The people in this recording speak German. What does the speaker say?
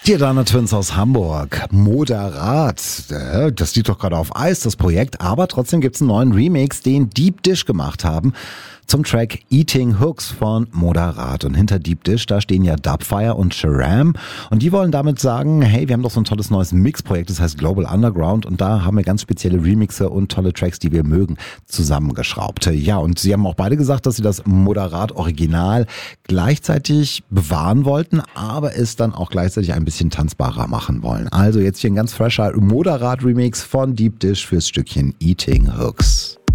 Die Adana Twins aus Hamburg. Moderat. Das liegt doch gerade auf Eis, das Projekt. Aber trotzdem gibt's einen neuen Remix, den Deep Dish gemacht haben. Zum Track Eating Hooks von Moderat. Und hinter Deep Dish, da stehen ja Dubfire und Sharam. Und die wollen damit sagen, hey, wir haben doch so ein tolles neues Mixprojekt, das heißt Global Underground. Und da haben wir ganz spezielle Remixe und tolle Tracks, die wir mögen, zusammengeschraubt. Ja, und sie haben auch beide gesagt, dass sie das Moderat Original gleichzeitig bewahren wollten, aber es dann auch gleichzeitig ein bisschen tanzbarer machen wollen. Also jetzt hier ein ganz fresher Moderat Remix von Deep Dish fürs Stückchen Eating Hooks.